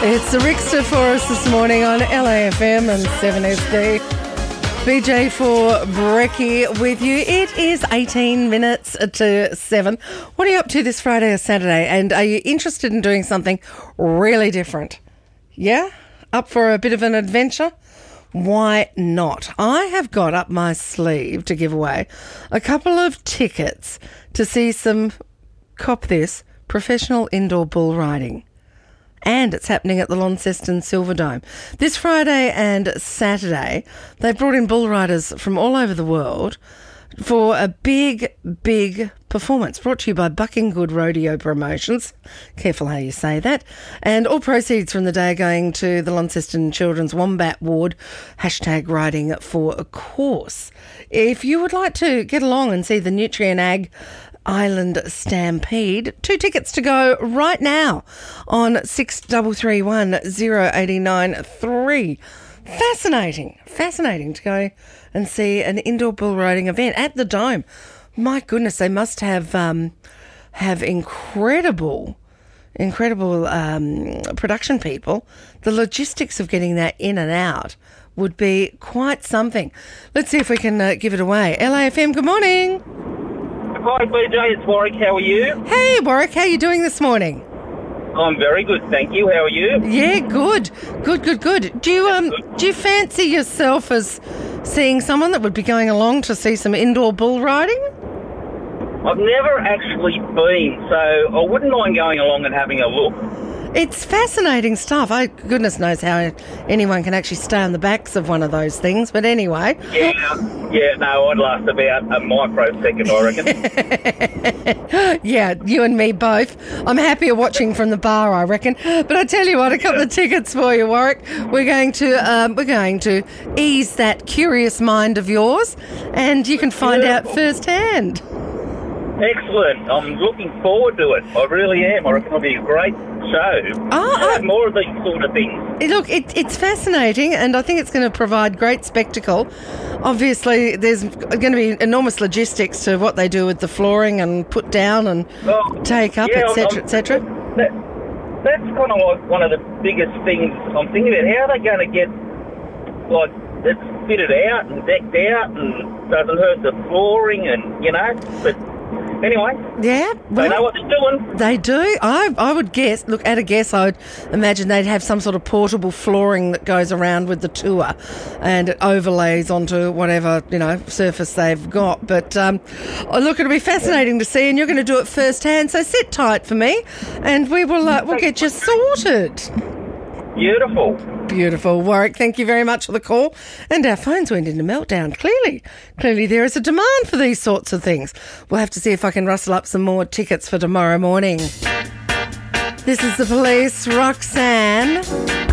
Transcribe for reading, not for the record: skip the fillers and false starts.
It's the Rickster for us this morning on LAFM and 7SD. BJ for Brekkie with you. It is 18 minutes to 7. What are you up to this Friday or Saturday? And are you interested in doing something really different? Yeah? Up for a bit of an adventure? Why not? I have got up my sleeve to give away a couple of tickets to see some, cop this, professional indoor bull riding. And it's happening at the Launceston Silverdome. This Friday and Saturday, they've brought in bull riders from all over the world for a big, big performance brought to you by Buckinggood Rodeo Promotions. Careful how you say that. And all proceeds from the day are going to the Launceston Children's Wombat Ward, #riding for a course. If you would like to get along and see the Nutrien Ag Island Stampede, 2 tickets to go right now on 6331 089 3. Fascinating to go and see an indoor bull riding event at the Dome. My goodness, they must have incredible production people. The logistics of getting that in and out would be quite something. Let's see if we can give it away. LAFM, good morning. Hi BJ, it's Warwick. How are you? Hey Warwick, how are you doing this morning? I'm very good, thank you. How are you? Yeah, good. Do you fancy yourself as seeing someone that would be going along to see some indoor bull riding? I've never actually been, so I wouldn't mind going along and having a look. It's fascinating stuff. Goodness knows how anyone can actually stay on the backs of one of those things. But anyway. Yeah, no, I'd last about a microsecond, I reckon. Yeah, you and me both. I'm happier watching from the bar, I reckon. But I tell you what, a couple of tickets for you, Warwick. We're going to ease that curious mind of yours, and you can find out firsthand. Excellent. I'm looking forward to it. I really am. I reckon it'll be a great show. More of these sort of things. Look, it's fascinating, and I think it's going to provide great spectacle. Obviously, there's going to be enormous logistics to what they do with the flooring and put down and take up, etc., etc. That's kind of like one of the biggest things I'm thinking about. How are they going to get, like, it's fitted out and decked out and doesn't hurt the flooring and, but... Anyway, yeah, they know what they're doing. They do. I would guess, at a guess, I would imagine they'd have some sort of portable flooring that goes around with the tour and it overlays onto whatever, surface they've got. But, look, it'll be fascinating to see, and you're going to do it firsthand, so sit tight for me and we'll get you sorted. Beautiful. Warwick, thank you very much for the call. And our phones went into meltdown. Clearly there is a demand for these sorts of things. We'll have to see if I can rustle up some more tickets for tomorrow morning. This is The Police, Roxanne.